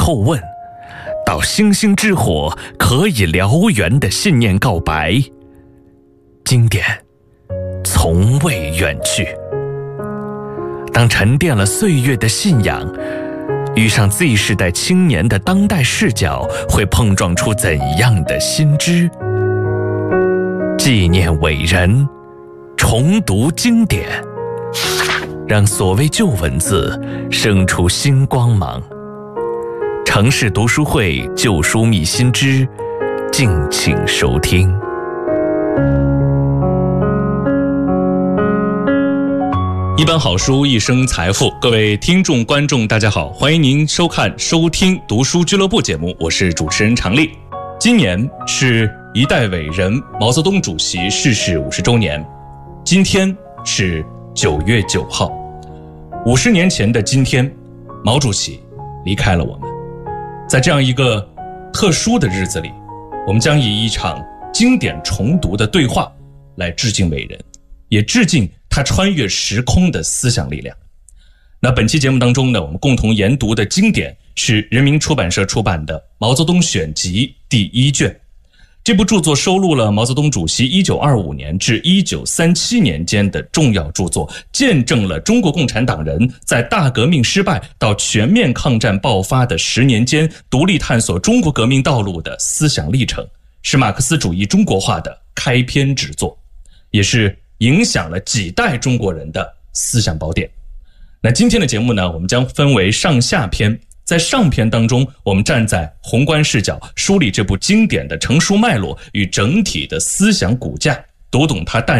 后问，到星星之火可以燎原的信念告白，经典从未远去。当沉淀了岁月的信仰遇上 Z 世代青年的当代视角，会碰撞出怎样的新知？纪念伟人，重读经典，让所谓旧文字生出新光芒。城市读书会旧书觅新知，敬请收听。 一本好书，一生财富。各位听众观众大家好，欢迎您收听读书俱乐部节目，我是主持人常丽。今年是一代伟人毛泽东主席逝世50周年，今天是9月9号。50年前的今天，毛主席离开了我们。在这样一个特殊的日子里，我们将以一场经典重读的对话来致敬伟人，也致敬他穿越时空的思想力量。那本期节目当中呢，我们共同研读的经典是人民出版社出版的《毛泽东选集》第1卷。这部著作收录了毛泽东主席1925年至1937年间的重要著作，见证了中国共产党人在大革命失败到全面抗战爆发的10年间独立探索中国革命道路的思想历程，是马克思主义中国化的开篇之作，也是影响了几代中国人的思想宝典。那今天的节目呢，我们将分为上下篇。在上篇当中，我们站在宏观视角梳理这部经典的成书脉络与整体的思想骨架，读懂它